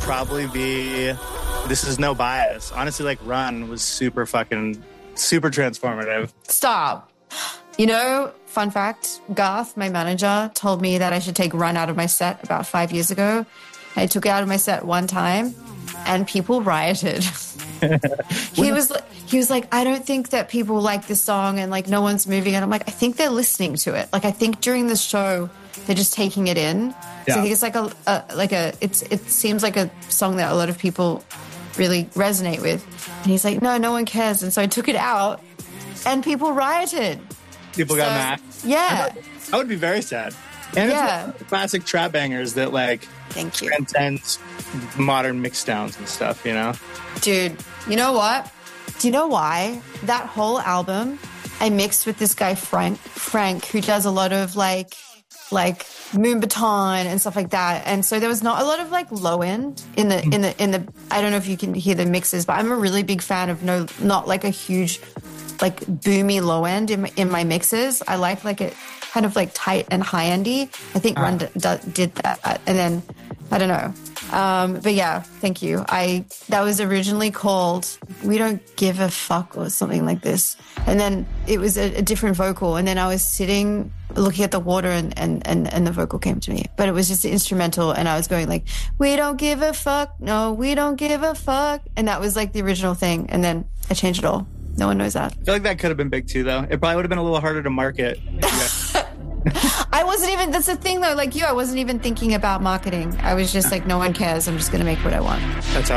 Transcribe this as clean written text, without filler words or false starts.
probably be, this is no bias. Honestly, like Run was super transformative. Stop. You know, fun fact, Garth, my manager, told me that I should take Run out of my set about 5 years ago. I took it out of my set one time and people rioted. He was like, I don't think that people like this song and like no one's moving. And I'm like, I think they're listening to it. Like, I think during the show, they're just taking it in. Yeah. So I think it's like it seems like a song that a lot of people really resonate with. And he's like, no one cares. And so I took it out and people rioted. People got mad. Yeah. I would be very sad. And it's one of the classic trap bangers that like thank you transcends modern mixdowns and stuff, you know? Dude, you know what? Do you know why? That whole album I mixed with this guy Frank, who does a lot of like Moonbaton and stuff like that. And so there was not a lot of like low end in the I don't know if you can hear the mixes, but I'm a really big fan of not like a huge like boomy low end in my mixes. I like it kind of like tight and high endy. I think Run did that. And then I don't know. But yeah, thank you. That was originally called We Don't Give a Fuck or something like this. And then it was a different vocal. And then I was sitting looking at the water and the vocal came to me. But it was just the instrumental and I was going like, we don't give a fuck. No, we don't give a fuck. And that was like the original thing. And then I changed it all. No one knows that. I feel like that could have been big too, though. It probably would have been a little harder to market. I wasn't even, that's the thing though, like you, I wasn't even thinking about marketing. I was just like, no one cares. I'm just going to make what I want. That's how